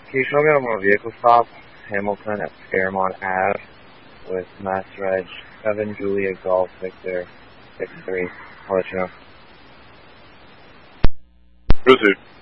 Can you show me on a vehicle stop, Hamilton at Fairmont Ave, with Mass Reg 7 Julia Golf Victor 63. I'll let you know. Proceed.